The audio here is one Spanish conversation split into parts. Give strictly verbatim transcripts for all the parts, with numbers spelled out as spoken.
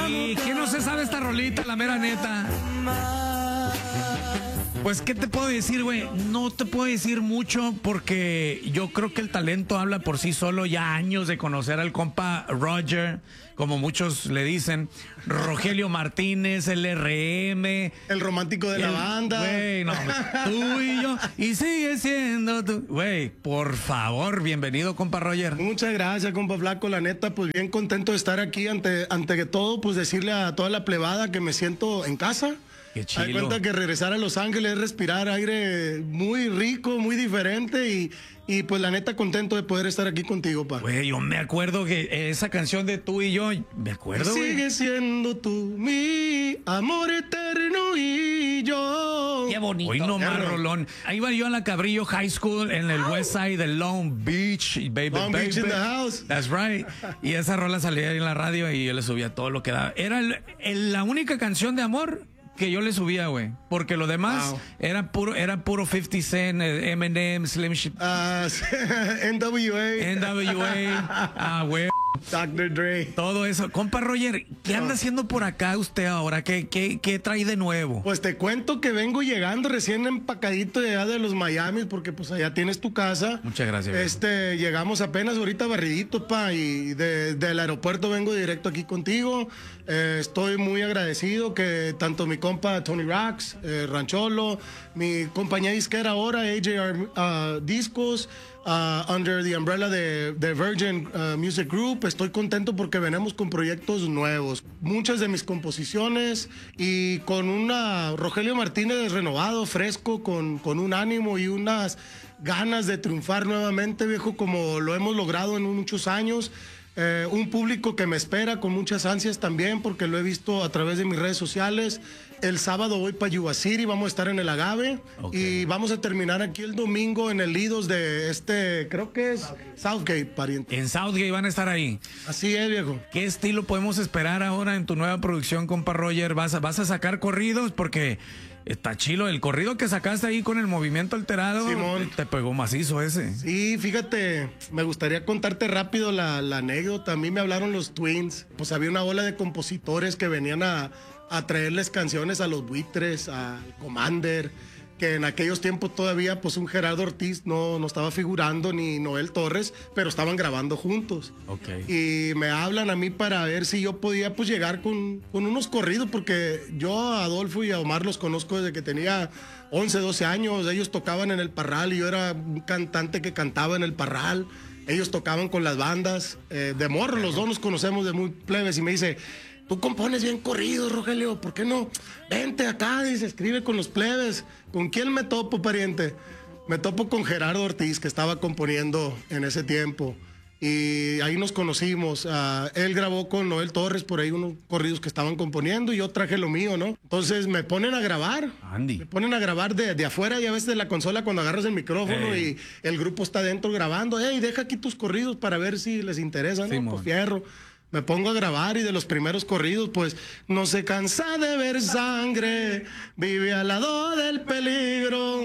¿Y quién no se sabe esta rolita, la mera neta? Pues, ¿qué te puedo decir, güey? No te puedo decir mucho porque yo creo que el talento habla por sí solo. Ya años de conocer al compa Roger, como muchos le dicen, Rogelio Martínez, el R M. El romántico de el, la banda. Güey, no, tú y yo, y sigue siendo tú. Güey, por favor, bienvenido, compa Roger. Muchas gracias, compa Flaco. La neta, pues bien contento de estar aquí. Ante, ante que todo, pues decirle a toda la plebada que me siento en casa. Qué chido. Me cuenta que regresar a Los Ángeles es respirar aire muy rico, muy diferente y, y pues la neta contento de poder estar aquí contigo, pa. Güey, yo me acuerdo que esa canción de Tú y Yo, me acuerdo, güey. Sigue siendo tú mi amor eterno y yo. Qué bonito. Hoy no más, Rolón. Ahí iba yo a la Cabrillo High School en el West Side de Long Beach. Baby, Long baby. Beach in the house. That's right. Y esa rola salía ahí en la radio y yo le subía todo lo que daba. Era el, el, la única canción de amor que yo le subía, güey, porque lo demás wow. era puro era puro fifty Cent, Eminem, Slim Shady, uh, N W A, N W A, ah, güey, doctor Dre, todo eso. Compa Roger, ¿qué anda haciendo por acá usted ahora? ¿Qué, qué, qué trae de nuevo? Pues te cuento que vengo llegando recién empacadito de allá de los Miami, porque pues allá tienes tu casa. Muchas gracias. Este, güey. Llegamos apenas ahorita barridito, pa, y de, del aeropuerto vengo directo aquí contigo. Eh, estoy muy agradecido que tanto mi compa Tony Rocks, eh, Rancholo, mi compañía disquera ahora, A J R uh, Discos, uh, under the umbrella de, de Virgin uh, Music Group, estoy contento porque venimos con proyectos nuevos. Muchas de mis composiciones y con una Rogelio Martínez renovado, fresco, con, con un ánimo y unas ganas de triunfar nuevamente, viejo, como lo hemos logrado en muchos años. Eh, un público que me espera con muchas ansias también, porque lo he visto a través de mis redes sociales. El sábado voy para Yuba City, vamos a estar en el Agave, okay. Y vamos a terminar aquí el domingo en el Lidos de este, creo que es Southgate, pariente. En Southgate van a estar ahí. Así es, viejo. ¿Qué estilo podemos esperar ahora en tu nueva producción, compa Roger? ¿Vas a, vas a sacar corridos? Porque está chilo, el corrido que sacaste ahí con el movimiento alterado, Simón, te pegó macizo ese. Sí, fíjate, me gustaría contarte rápido la, la anécdota. A mí me hablaron los Twins, pues había una ola de compositores que venían a, a traerles canciones a los Buitres, al Commander, que en aquellos tiempos todavía pues un Gerardo Ortiz no, no estaba figurando, ni Noel Torres, pero estaban grabando juntos. Okay. Y me hablan a mí para ver si yo podía pues llegar con, con unos corridos, porque yo a Adolfo y a Omar los conozco desde que tenía once, doce años. Ellos tocaban en el Parral y yo era un cantante que cantaba en el Parral. Ellos tocaban con las bandas. Eh, de morro, los dos nos conocemos de muy plebes, y me dice: tú compones bien corridos, Rogelio, ¿por qué no? Vente acá, dice, escribe con los plebes. ¿Con quién me topo, pariente? Me topo con Gerardo Ortiz, que estaba componiendo en ese tiempo. Y ahí nos conocimos. Uh, él grabó con Noel Torres por ahí unos corridos que estaban componiendo y yo traje lo mío, ¿no? Entonces me ponen a grabar. Andy. Me ponen a grabar de, de afuera, y a veces de la consola cuando agarras el micrófono hey. y el grupo está dentro grabando. Hey, deja aquí tus corridos para ver si les interesa, ¿no? Sí, pues fierro. Me pongo a grabar y de los primeros corridos, pues, no se cansa de ver sangre, vive al lado del peligro.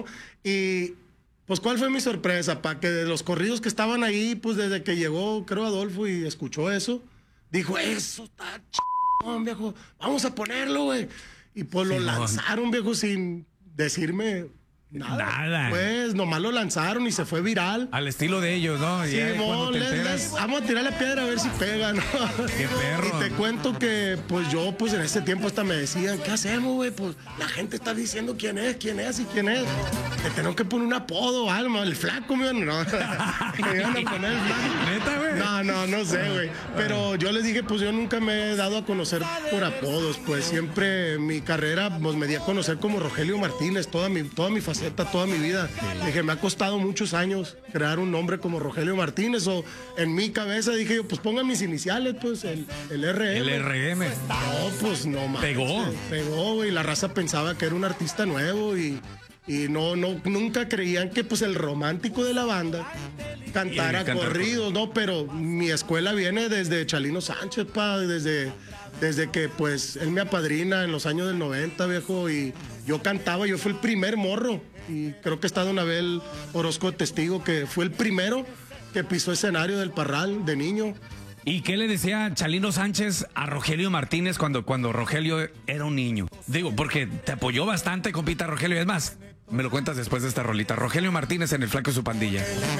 Y pues, ¿cuál fue mi sorpresa? Pa' que de los corridos que estaban ahí, pues, desde que llegó, creo, Adolfo y escuchó eso, dijo: eso está chingón, viejo, vamos a ponerlo, güey. Y pues lo sí, lanzaron, viejo, sin decirme nada. Nada. Pues nomás lo lanzaron y se fue viral. Al estilo de ellos, ¿no? Sí, mo, les, les, vamos a tirar la piedra a ver si pega, ¿no? Qué perro. Y te cuento que, pues yo, pues en ese tiempo hasta me decían: ¿qué hacemos, güey? Pues la gente está diciendo quién es, quién es y quién es. Te tengo que poner un apodo, Alma, el flaco, mío. No. Me iban a poner el flaco. ¿Neta, güey? No, no, no sé, güey. Pero yo les dije, pues yo nunca me he dado a conocer por apodos. Pues siempre mi carrera, pues me di a conocer como Rogelio Martínez, toda mi, toda mi faceta, toda mi vida. Sí. Dije, me ha costado muchos años crear un nombre como Rogelio Martínez, o en mi cabeza dije yo, pues pongan mis iniciales, pues el, el R M. El R M. No, pues no más. Pegó. Pegó, güey. La raza pensaba que era un artista nuevo y, y no, no, nunca creían que pues el romántico de la banda cantara corridos, ¿no? Pero mi escuela viene desde Chalino Sánchez, pa, desde, desde que pues él me apadrina en los años del noventa, viejo, y yo cantaba, yo fui el primer morro, y creo que está Don Abel Orozco testigo que fue el primero que pisó escenario del Parral de niño. ¿Y qué le decía Chalino Sánchez a Rogelio Martínez cuando, cuando Rogelio era un niño? Digo, porque te apoyó bastante, compita Rogelio. Es más, me lo cuentas después de esta rolita. Rogelio Martínez en El Flaco y su pandilla.